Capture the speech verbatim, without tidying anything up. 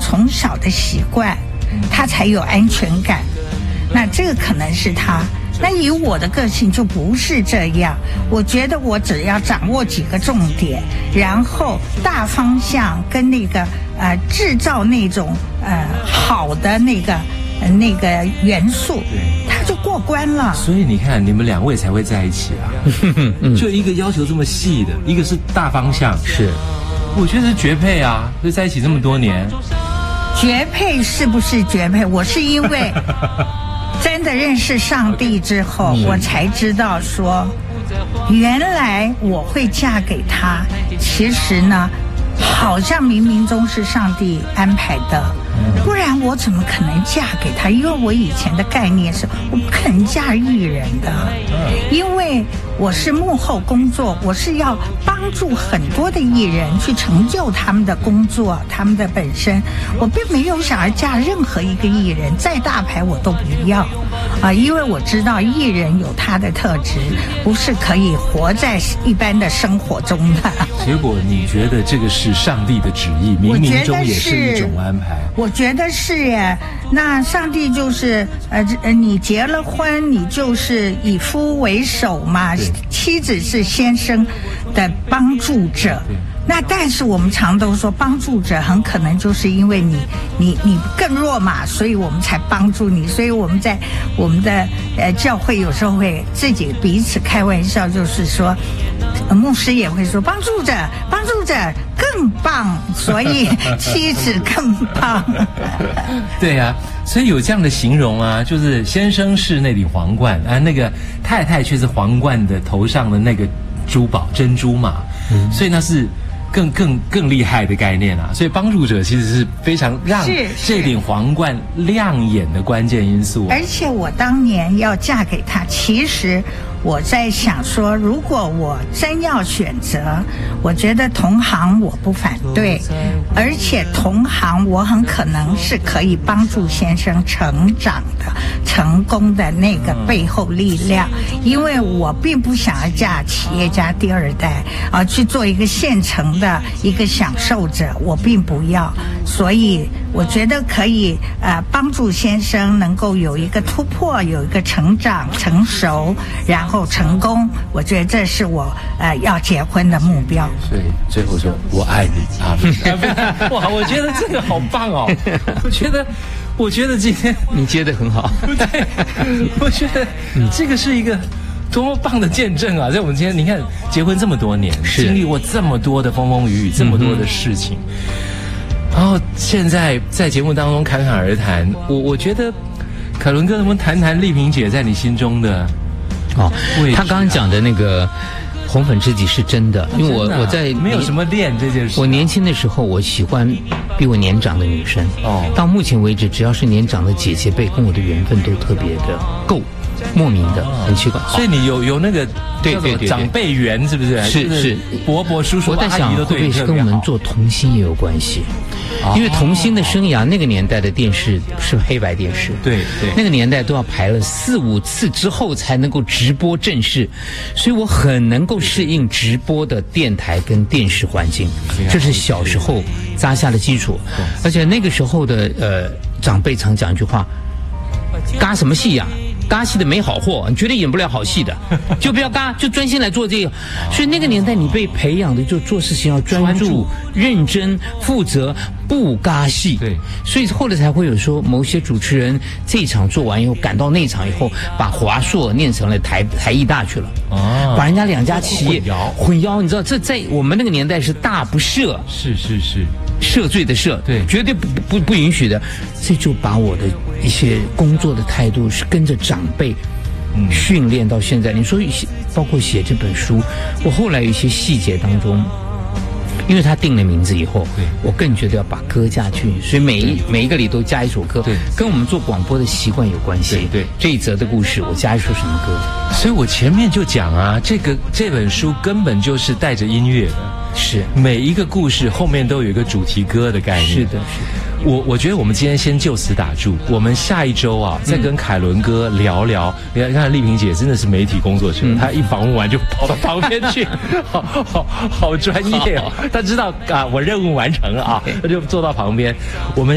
从小的习惯，他才有安全感。那这个可能是他。那以我的个性就不是这样，我觉得我只要掌握几个重点，然后大方向跟那个呃制造那种呃好的那个呃那个元素，他就过关了。 所以你看，你们两位才会在一起啊，就一个要求这么细的，一个是大方向， 是， 我觉得是绝配啊，就在一起这么多年。 绝配是不是绝配？我是因为真的认识上帝之后，我才知道说，原来我会嫁给他。其实呢，好像冥冥中是上帝安排的，不然我怎么可能嫁给他？因为我以前的概念是，我不可能嫁艺人的，因为我是幕后工作，我是要帮助很多的艺人去成就他们的工作，他们的本身。我并没有想要嫁任何一个艺人，再大牌我都不要啊，因为我知道艺人有他的特质，不是可以活在一般的生活中的。 结果你觉得这个是上帝的旨意，冥冥中也是一种安排。 我觉得是耶。那上帝就是呃，你结了婚，你就是以夫为首嘛，妻子是先生的帮助者。那但是我们常都说，帮助者很可能就是因为你你你更弱嘛，所以我们才帮助你。所以我们在我们的呃教会有时候会自己彼此开玩笑，就是说，呃、牧师也会说，帮助者帮助者更棒，所以妻子更棒。 对呀、啊，所以有这样的形容啊，就是先生是那顶皇冠啊，那个太太却是皇冠的头上的那个珠宝珍珠嘛，嗯、所以那是更更更厉害的概念啊。所以帮助者其实是非常让这顶皇冠亮眼的关键因素、啊。 而且我当年要嫁给他，其实我在想说，如果我真要选择，我觉得同行我不反对，而且同行我很可能是可以帮助先生成长的、成功的那个背后力量，因为我并不想要嫁企业家第二代啊，去做一个现成的一个享受者，我并不要，所以我觉得可以呃帮助先生能够有一个突破，有一个成长、成熟，然后成功。我觉得这是我呃要结婚的目标。 所以最后说我爱你啊！哇，我觉得这个好棒哦！我觉得，我觉得今天你接得很好。 对，我觉得这个是一个多么棒的见证啊！在我们今天，你看结婚这么多年，经历过这么多的风风雨雨，这么多的事情。嗯、然后现在在节目当中侃侃而谈，我我觉得凯伦哥能不能谈谈丽萍姐在你心中的哦？他刚刚讲的那个红粉知己是真的，因为我、啊、我在没有什么恋这件事、啊。 我年轻的时候，我喜欢比我年长的女生。哦，到目前为止，只要是年长的姐姐辈，跟我的缘分都特别的够。莫名的，很奇怪。 所以你有有那个对对对长辈缘，是不是？ 是是， 伯伯叔叔我在想，会不会是跟我们做童星也有关系？因为童星的生涯，那个年代的电视是黑白电视， 对对， 那个年代都要排了四五次之后才能够直播正式，所以我很能够适应直播的电台跟电视环境，这是小时候扎下的基础。而且那个时候的呃长辈常讲一句话：嘎什么戏呀、啊？嘎戏的没好货，你绝对演不了好戏的，就不要嘎，就专心来做这个。所以那个年代你被培养的就做事情要专注、认真、负责，不嘎戏。对，所以后来才会有说某些主持人这一场做完以后，赶到那场以后，把华硕念成了台台艺大去了，哦，把人家两家企业混淆，你知道这在我们那个年代是大不赦， 是是是。 赦罪的赦， 对， 绝对不不不允许的。这就把我的一些工作的态度是跟着长辈训练到现在。你说包括写这本书，我后来有一些细节当中，因为他定了名字以后，我更觉得要把歌加进去，所以每一每一个里都加一首歌，对，跟我们做广播的习惯有关系。对，对这一则的故事我加一首什么歌？ 所以我前面就讲啊，这个这本书根本就是带着音乐的。是每一个故事后面都有一个主题歌的概念。 是的，是的。 我我觉得我们今天先就此打住，我们下一周啊再跟凯伦哥聊聊。你看，看丽萍姐真的是媒体工作者，嗯、她一访问完就跑到旁边去，好好好专业哦。她知道啊，我任务完成了啊，她就坐到旁边。我们。